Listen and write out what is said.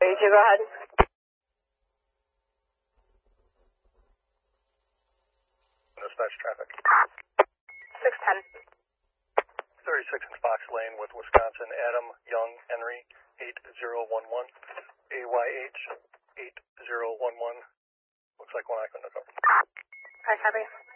82, go ahead. Dispatch traffic. 610. 36 in Fox Lane with Wisconsin, Adam Young Henry, 8011, AYH 8011. Looks like one I couldn't have covered. Alright, copy.